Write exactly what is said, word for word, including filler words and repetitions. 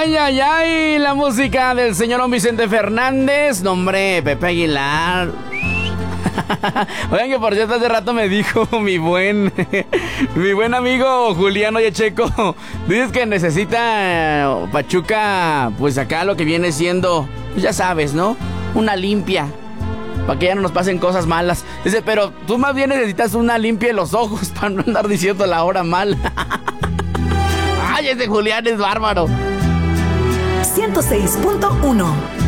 Ay, ay, ay, la música del señor don Vicente Fernández. Nombre, Pepe Aguilar. Oigan, que por cierto hace rato me dijo mi buen mi buen amigo Julián, oye Checo, dices que necesita Pachuca, pues acá lo que viene siendo, pues ya sabes, ¿no? Una limpia, para que ya no nos pasen cosas malas. Dice, pero tú más bien necesitas una limpia de los ojos para no andar diciendo la hora mal. Ay, ese Julián es bárbaro. ciento seis punto uno